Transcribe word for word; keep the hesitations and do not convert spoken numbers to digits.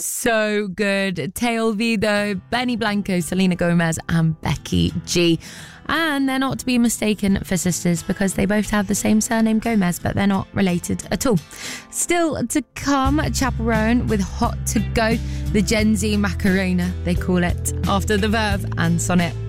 so good. Te Olvido, Benny Blanco, Selena Gomez and Becky G. And they're not to be mistaken for sisters because they both have the same surname Gomez, but they're not related at all. Still to come, Chaperone with Hot to Go, the Gen Z Macarena, they call it, after The Verve and Sonnet.